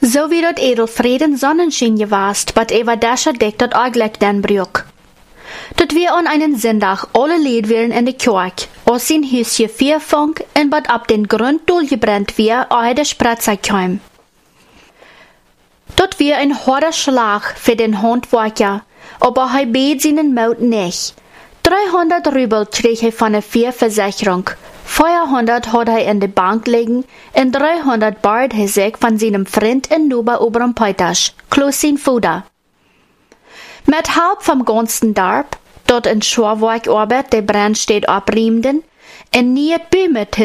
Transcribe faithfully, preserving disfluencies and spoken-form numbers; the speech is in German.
So wie dort edelfrieden Sonnenschein gewast, bat Eva dasche dick dort eigentlich den Brück. Dort wir an einen Sonntag alle Lied wären in der Kirche, aus sein Hüsje vierfunk und bat ab den Grundstuhl gebrannt wir, auch der Spratzer kam. Dort wir ein harter Schlag für den Handwerker, aber er bet seinen Maut nicht. dreihundert Rubel krieg er von der Vierversicherung, vierhundert hat er in der Bank liegen und dreihundert bart er sich von seinem Freund in Nuba oberem Peitasch, Klaus sein Fuder. Mit halb vom ganzen Dorf, dort in Schwarwerk Arbeit der Brand steht abriemden, en niet bij met